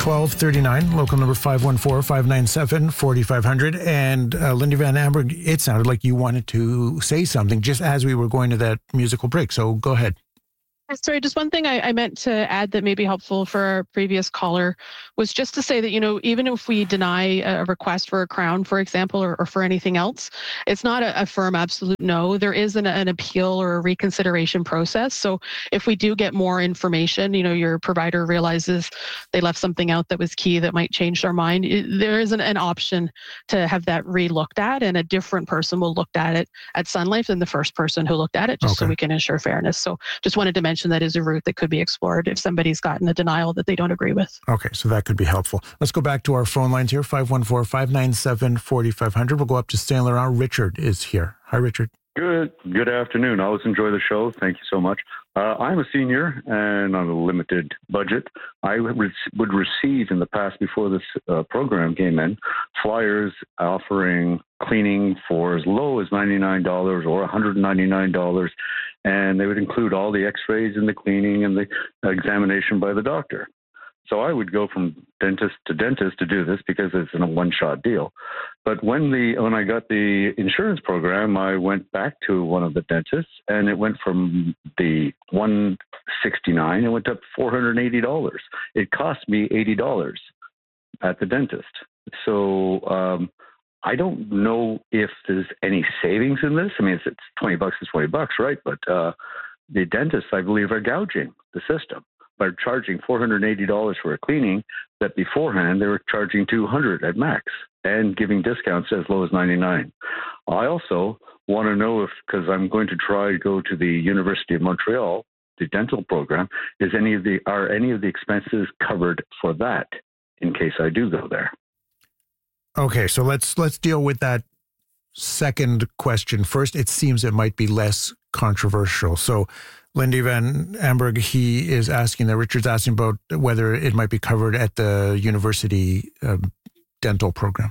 1239, local number 514-597-4500. And Lindy Van Amberg, it sounded like you wanted to say something just as we were going to that musical break. So go ahead. Sorry, just one thing I meant to add that may be helpful for our previous caller was just to say that, even if we deny a request for a crown, for example, or for anything else, it's not a firm absolute no. There is an appeal or a reconsideration process. So if we do get more information, your provider realizes they left something out that was key that might change their mind, there is an option to have that re-looked at, and a different person will look at it at Sun Life than the first person who looked at it, just so we can ensure fairness. So just wanted to mention that is a route that could be explored if somebody's gotten a denial that they don't agree with. Okay, so that could be helpful. Let's go back to our phone lines here, 514-597-4500. We'll go up to Saint Laurent. Richard is here. Hi, Richard. Good afternoon. I always enjoy the show. Thank you so much. I'm a senior and on a limited budget. I would receive in the past, before this program came in, flyers offering cleaning for as low as $99 or $199, and they would include all the x-rays and the cleaning and the examination by the doctor. So I would go from dentist to dentist to do this because it's a one-shot deal. But when I got the insurance program, I went back to one of the dentists, and it went from the $169, it went up $480. It cost me $80 at the dentist. So I don't know if there's any savings in this. I mean, it's $20, it's $20, right? But the dentists, I believe, are gouging the system by charging $480 for a cleaning that beforehand they were charging $200 at max and giving discounts as low as $99. I also want to know because I'm going to try to go to the University of Montreal, the dental program, are any of the expenses covered for that in case I do go there? Okay, so let's deal with that second question first. It seems it might be less controversial. So Lindy Van Amberg, he is asking that Richard's asking about whether it might be covered at the university dental program.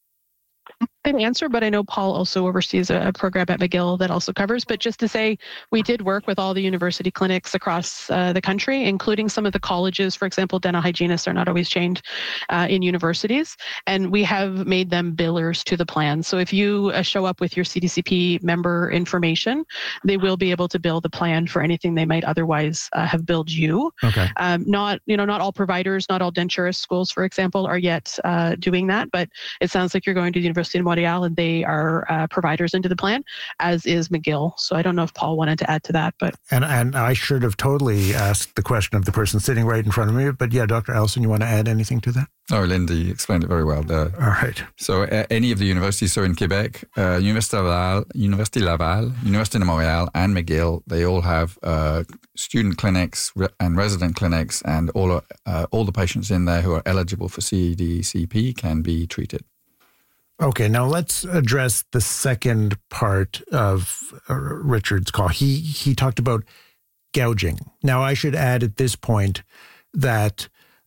Good answer, but I know Paul also oversees a program at McGill that also covers. But just to say, we did work with all the university clinics across the country, including some of the colleges. For example, dental hygienists are not always trained in universities, and we have made them billers to the plan. So if you show up with your CDCP member information, they will be able to bill the plan for anything they might otherwise have billed you. Okay. Not all providers, not all denturist schools, for example, are yet doing that, but it sounds like you're going to the University of Montreal, and they are providers into the plan, as is McGill. So I don't know if Paul wanted to add to that, but and I should have totally asked the question of the person sitting right in front of me. But yeah, Dr. Allison, you want to add anything to that? Oh, Lindy explained it very well there. All right. So any of the universities, so in Quebec, Université Laval, Université de Montréal, and McGill, they all have student clinics and resident clinics, and all the patients in there who are eligible for CDCP can be treated. Okay, now let's address the second part of Richard's call. He talked about gouging. Now, I should add at this point that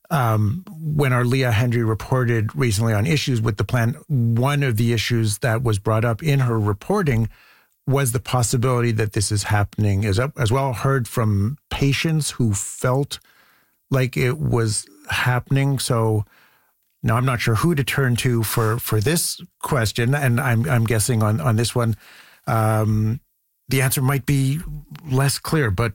when our Leah Hendry reported recently on issues with the plan, one of the issues that was brought up in her reporting was the possibility that this is happening as well. Heard from patients who felt like it was happening. So now, I'm not sure who to turn to for this question, and I'm guessing on this one, the answer might be less clear. But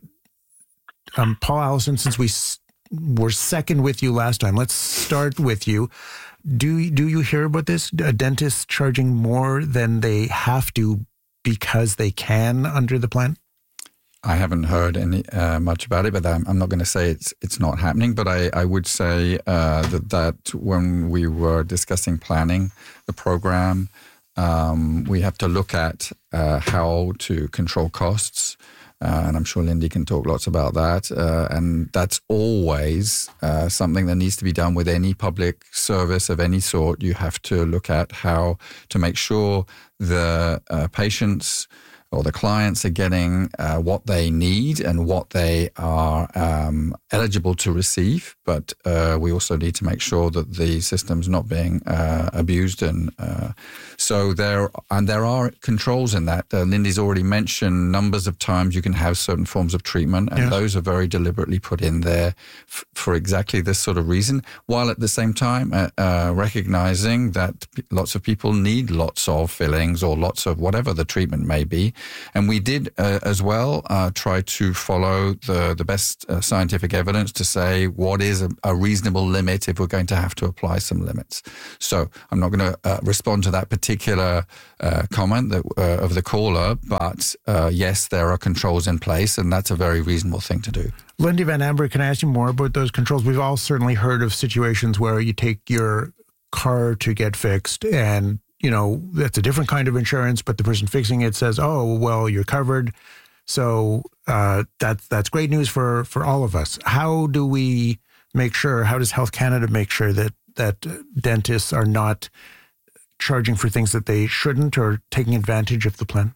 Paul Allison, since we were second with you last time, let's start with you. Do you hear about this? Dentists charging more than they have to because they can under the plan? I haven't heard any much about it, but I'm not going to say it's not happening. But I would say that when we were discussing planning the program, we have to look at how to control costs. And I'm sure Lindy can talk lots about that. And that's always something that needs to be done with any public service of any sort. You have to look at how to make sure the patients or the clients are getting what they need and what they are eligible to receive. But we also need to make sure that the system's not being abused. And so there are controls in that. Lindy's already mentioned numbers of times you can have certain forms of treatment, and those are very deliberately put in there for exactly this sort of reason, while at the same time recognizing that lots of people need lots of fillings or lots of whatever the treatment may be. And we did as well try to follow the best scientific evidence to say what is a reasonable limit if we're going to have to apply some limits. So I'm not going to respond to that particular comment of the caller, but yes, there are controls in place, and that's a very reasonable thing to do. Lindy Van Amber, can I ask you more about those controls? We've all certainly heard of situations where you take your car to get fixed and, that's a different kind of insurance, but the person fixing it says, oh, well, you're covered. So that's great news for all of us. How do we make sure, how does Health Canada make sure that dentists are not charging for things that they shouldn't or taking advantage of the plan?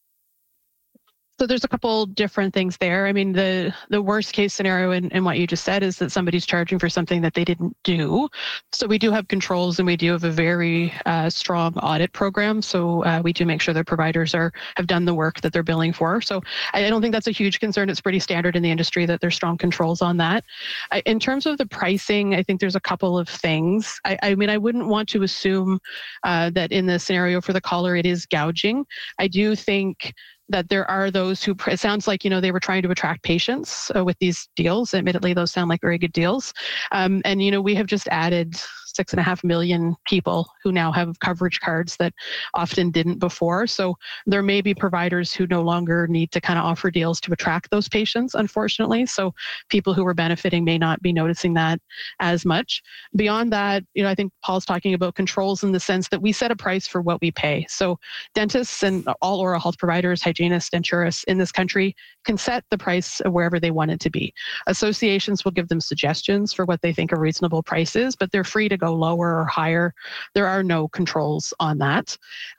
So there's a couple different things there. I mean, the worst case scenario in what you just said is that somebody's charging for something that they didn't do. So we do have controls, and we do have a very strong audit program. So we do make sure that providers have done the work that they're billing for. So I don't think that's a huge concern. It's pretty standard in the industry that there's strong controls on that. In terms of the pricing, I think there's a couple of things. I mean, I wouldn't want to assume that in the scenario for the caller, it is gouging. I do think that there are those who, it sounds like, they were trying to attract patients with these deals. Admittedly, those sound like very good deals. And, we have just added 6.5 million people who now have coverage cards that often didn't before. So there may be providers who no longer need to kind of offer deals to attract those patients, unfortunately. So people who were benefiting may not be noticing that as much. Beyond that, I think Paul's talking about controls in the sense that we set a price for what we pay. So dentists and all oral health providers, hygienists, denturists in this country can set the price wherever they want it to be. Associations will give them suggestions for what they think a reasonable price is, but they're free to go lower or higher. There are no controls on that.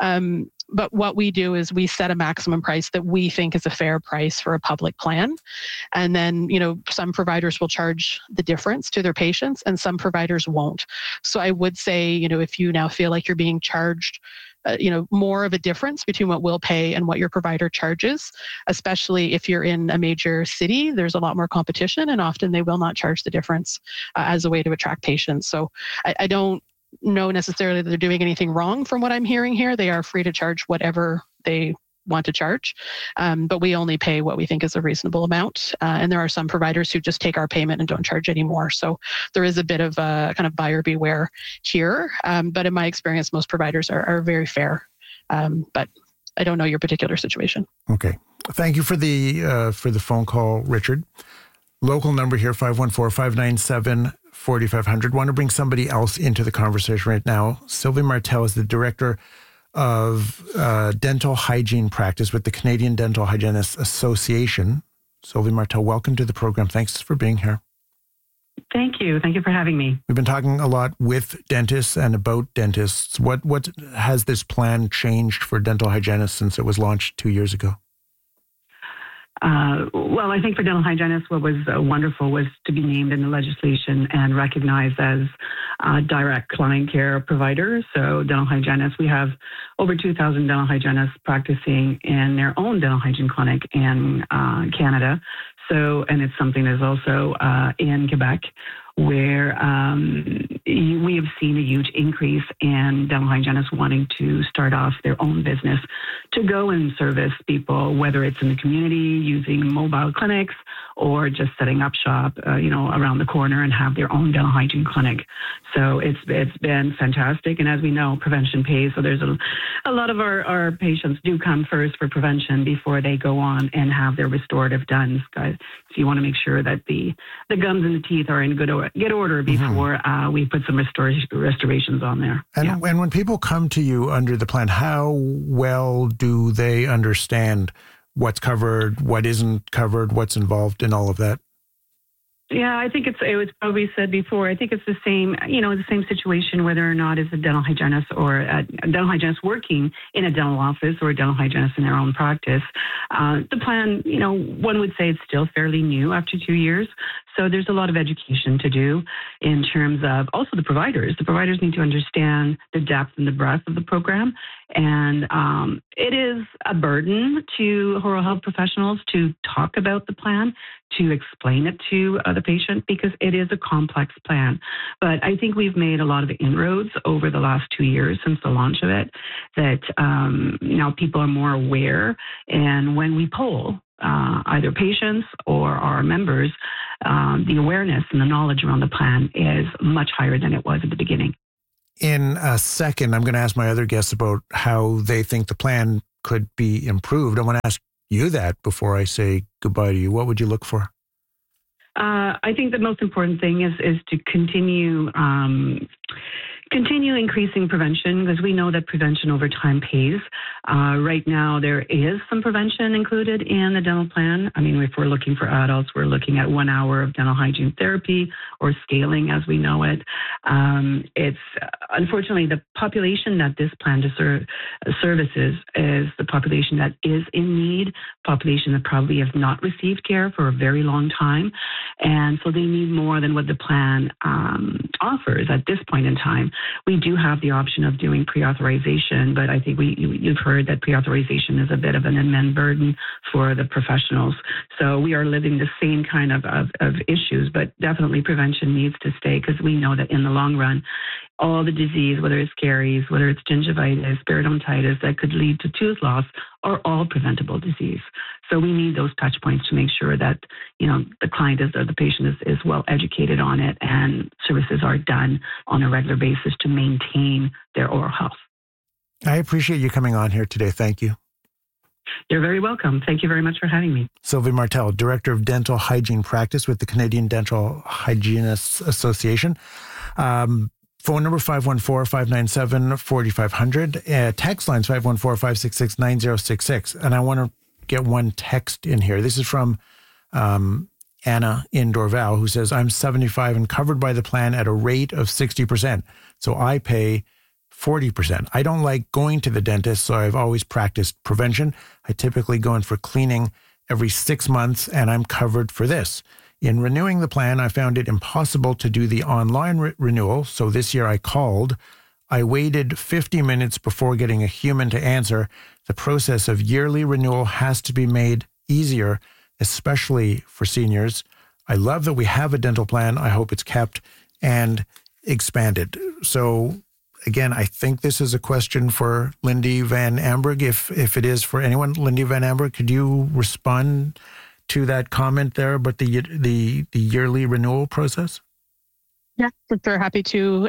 But what we do is we set a maximum price that we think is a fair price for a public plan. And then, some providers will charge the difference to their patients and some providers won't. So I would say, if you now feel like you're being charged more of a difference between what we'll pay and what your provider charges, especially if you're in a major city, there's a lot more competition, and often they will not charge the difference as a way to attract patients. So I don't know necessarily that they're doing anything wrong from what I'm hearing here. They are free to charge whatever they want to charge, but we only pay what we think is a reasonable amount. And there are some providers who just take our payment and don't charge anymore. So there is a bit of a kind of buyer beware here. But in my experience, most providers are very fair. But I don't know your particular situation. Okay. Thank you for the phone call, Richard. Local number here, 514-597-4500. Want to bring somebody else into the conversation right now. Sylvie Martel is the director of dental hygiene practice with the Canadian Dental Hygienists Association. Sylvie Martel, welcome to the program. Thanks for being here. Thank you. Thank you for having me. We've been talking a lot with dentists and about dentists. What has this plan changed for dental hygienists since it was launched 2 years ago? Well, I think for dental hygienists, what was wonderful was to be named in the legislation and recognized as direct client care providers. So dental hygienists, we have over 2,000 dental hygienists practicing in their own dental hygiene clinic in Canada. So, and it's something that's also in Quebec, where we have seen a huge increase in dental hygienists wanting to start off their own business to go and service people, whether it's in the community using mobile clinics or just setting up shop, around the corner and have their own dental hygiene clinic. So it's been fantastic. And as we know, prevention pays. So there's a lot of our patients do come first for prevention before they go on and have their restorative done. Guys, so you want to make sure that the gums and the teeth are in good order before we put some restorations on there. And when people come to you under the plan, how well do they understand what's covered, what isn't covered, what's involved in all of that? Yeah, I think it was probably said before. I think it's the same, the same situation, whether or not it's a dental hygienist or a dental hygienist working in a dental office or a dental hygienist in their own practice. The plan, one would say it's still fairly new after 2 years. So there's a lot of education to do in terms of also the providers. The providers need to understand the depth and the breadth of the program. And it is a burden to oral health professionals to talk about the plan, to explain it to the patient, because it is a complex plan. But I think we've made a lot of inroads over the last 2 years since the launch of it, that now people are more aware. And when we poll either patients or our members, the awareness and the knowledge around the plan is much higher than it was at the beginning. In a second, I'm going to ask my other guests about how they think the plan could be improved. I want to ask you that before I say goodbye to you. What would you look for? I think the most important thing is to continue increasing prevention, because we know that prevention over time pays. Right now, there is some prevention included in the dental plan. I mean, if we're looking for adults, we're looking at 1 hour of dental hygiene therapy, or scaling as we know it. It's unfortunately the population that this plan services is the population that is in need, population that probably has not received care for a very long time. And so they need more than what the plan offers at this point in time. We do have the option of doing pre-authorization, but I think you've heard that pre-authorization is a bit of an admin burden for the professionals. So we are living the same kind of issues, but definitely prevention needs to stay, because we know that in the long run, all the disease, whether it's caries, whether it's gingivitis, periodontitis, that could lead to tooth loss, are all preventable disease. So we need those touch points to make sure that, the client or the patient is well educated on it, and services are done on a regular basis to maintain their oral health. I appreciate you coming on here today. Thank you. You're very welcome. Thank you very much for having me. Sylvie Martel, Director of Dental Hygiene Practice with the Canadian Dental Hygienists Association. Phone number 514-597-4500. Text lines 514-566-9066. And I want to get one text in here. This is from Anna in Dorval, who says, I'm 75 and covered by the plan at a rate of 60%. So I pay 40%. I don't like going to the dentist, so I've always practiced prevention. I typically go in for cleaning every 6 months, and I'm covered for this. In renewing the plan, I found it impossible to do the online renewal, so this year I called. I waited 50 minutes before getting a human to answer. The process of yearly renewal has to be made easier, especially for seniors. I love that we have a dental plan. I hope it's kept and expanded. So again, I think this is a question for Lindy Van Amberg. If it is for anyone, Lindy Van Amberg, could you respond to that comment there about the yearly renewal process? Yeah, for happy to.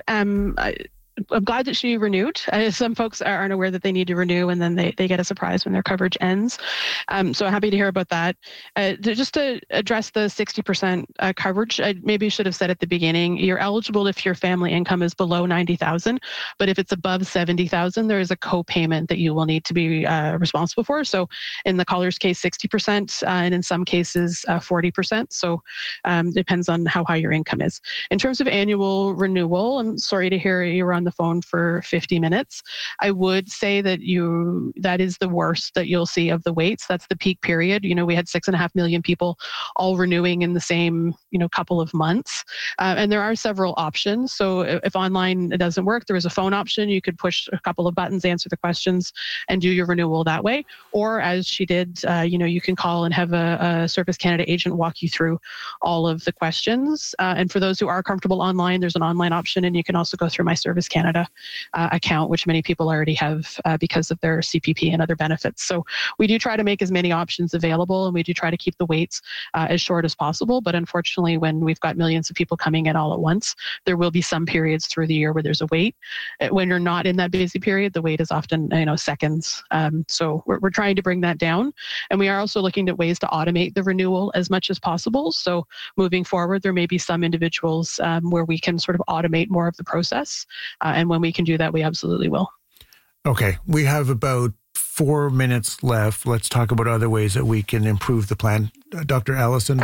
I'm glad that she renewed. Some folks aren't aware that they need to renew, and then they get a surprise when their coverage ends. So happy to hear about that. Just to address the 60% coverage, I maybe should have said at the beginning, you're eligible if your family income is below $90,000, but if it's above $70,000, there is a co-payment that you will need to be responsible for. So in the caller's case, 60%, and in some cases, 40%. So depends on how high your income is. In terms of annual renewal, I'm sorry to hear you were on the phone for 50 minutes. I would say that that is the worst that you'll see of the waits. That's the peak period. We had 6.5 million people all renewing in the same, couple of months. And there are several options. So if online doesn't work, there is a phone option. You could push a couple of buttons, answer the questions, and do your renewal that way. Or as she did, you can call and have a Service Canada agent walk you through all of the questions. And for those who are comfortable online, there's an online option, and you can also go through my Service Canada account, which many people already have because of their CPP and other benefits. So we do try to make as many options available, and we do try to keep the waits as short as possible. But unfortunately, when we've got millions of people coming in all at once, there will be some periods through the year where there's a wait. When you're not in that busy period, the wait is often seconds. So we're trying to bring that down. And we are also looking at ways to automate the renewal as much as possible. So moving forward, there may be some individuals where we can sort of automate more of the process. And when we can do that, we absolutely will. Okay. We have about 4 minutes left. Let's talk about other ways that we can improve the plan. Dr. Allison,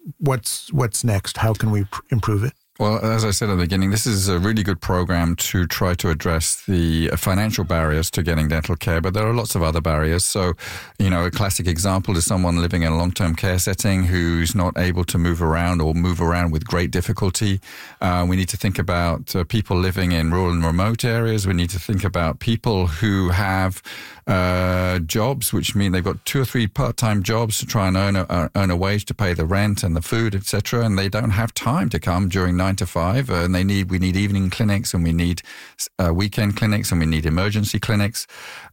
what's next? How can we improve it? Well, as I said at the beginning, this is a really good program to try to address the financial barriers to getting dental care, but there are lots of other barriers. So, a classic example is someone living in a long-term care setting who's not able to move around or move around with great difficulty. We need to think about people living in rural and remote areas. We need to think about people who have jobs, which mean they've got 2 or 3 part-time jobs to try and earn a wage to pay the rent and the food, etc., and they don't have time to come during 9 to 5, and we need evening clinics, and we need weekend clinics, and we need emergency clinics,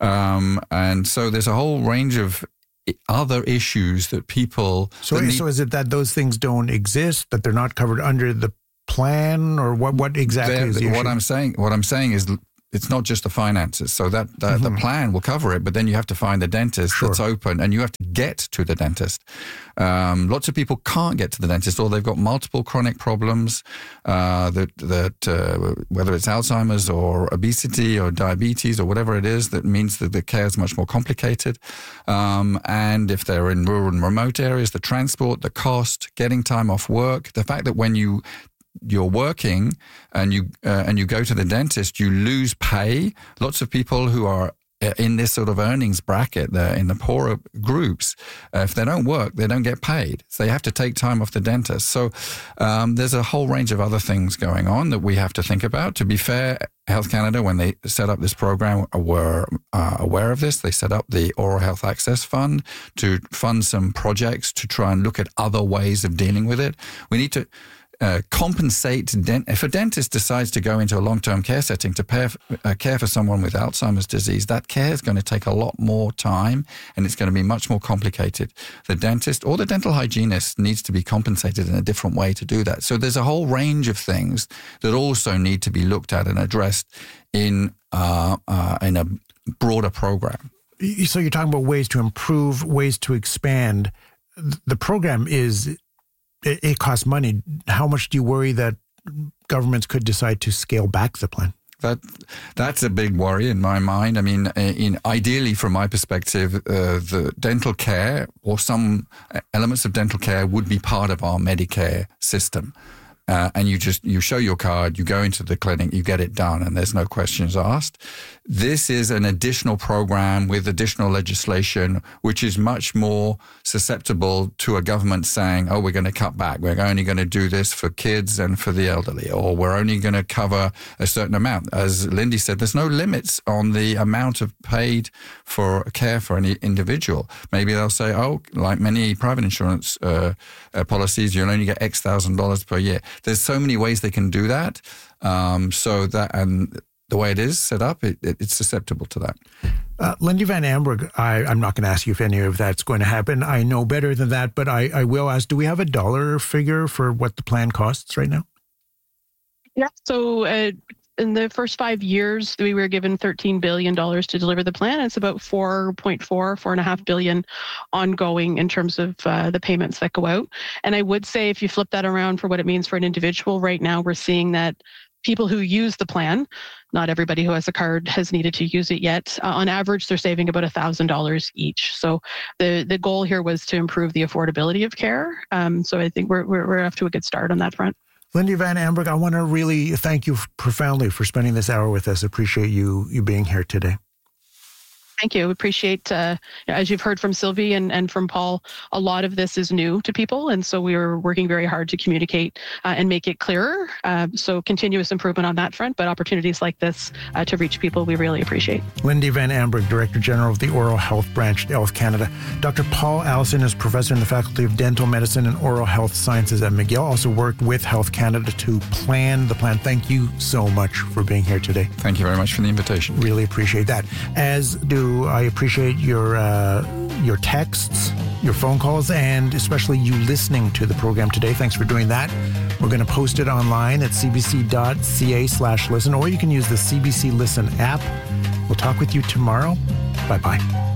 and so there's a whole range of other issues that people. So is it that those things don't exist, that they're not covered under the plan, or what exactly is the issue? What I'm saying is, it's not just the finances. So that the plan will cover it, but then you have to find the dentist that's open, and you have to get to the dentist. Lots of people can't get to the dentist, or they've got multiple chronic problems that whether it's Alzheimer's or obesity or diabetes or whatever it is, that means that the care is much more complicated. And if they're in rural and remote areas, the transport, the cost, getting time off work, the fact that when you're working and you go to the dentist, you lose pay. Lots of people who are in this sort of earnings bracket, in the poorer groups, if they don't work, they don't get paid. So they have to take time off the dentist. So there's a whole range of other things going on that we have to think about. To be fair, Health Canada, when they set up this program, were aware of this. They set up the Oral Health Access Fund to fund some projects to try and look at other ways of dealing with it. We need to compensate. If a dentist decides to go into a long-term care setting to care for someone with Alzheimer's disease, that care is going to take a lot more time, and it's going to be much more complicated. The dentist or the dental hygienist needs to be compensated in a different way to do that. So there's a whole range of things that also need to be looked at and addressed in a broader program. So you're talking about ways to improve, ways to expand. The program it costs money. How much do you worry that governments could decide to scale back the plan? That's a big worry in my mind. I mean, ideally, from my perspective, the dental care or some elements of dental care would be part of our Medicare system. And you show your card, you go into the clinic, you get it done, and there's no questions asked. This is an additional program with additional legislation, which is much more susceptible to a government saying, oh, we're going to cut back. We're only going to do this for kids and for the elderly, or we're only going to cover a certain amount. As Lindy said, there's no limits on the amount of paid for care for any individual. Maybe they'll say, oh, like many private insurance policies, you'll only get X $1,000 per year. There's so many ways they can do that. And the way it is set up, it's susceptible to that. Lindy Van Amberg, I'm not going to ask you if any of that's going to happen. I know better than that, but I will ask, do we have a dollar figure for what the plan costs right now? Yeah. So in the first 5 years, we were given $13 billion to deliver the plan. It's about $4.5 billion ongoing in terms of the payments that go out. And I would say if you flip that around for what it means for an individual, right now we're seeing that people who use the plan, not everybody who has a card has needed to use it yet. On average, they're saving about $1,000 each. So the goal here was to improve the affordability of care. So I think we're off to a good start on that front. Lindy Van Amberg, I want to really thank you profoundly for spending this hour with us. Appreciate you being here today. Thank you. We appreciate, as you've heard from Sylvie and from Paul, a lot of this is new to people. And so we are working very hard to communicate and make it clearer. So continuous improvement on that front, but opportunities like this to reach people, we really appreciate. Lindy Van Amberg, Director General of the Oral Health Branch at Health Canada. Dr. Paul Allison is Professor in the Faculty of Dental Medicine and Oral Health Sciences at McGill. Also worked with Health Canada to plan the plan. Thank you so much for being here today. Thank you very much for the invitation. Really appreciate that. As do I appreciate your texts, your phone calls, and especially you listening to the program today. Thanks for doing that. We're going to post it online at cbc.ca/listen, or you can use the CBC Listen app. We'll talk with you tomorrow. Bye-bye.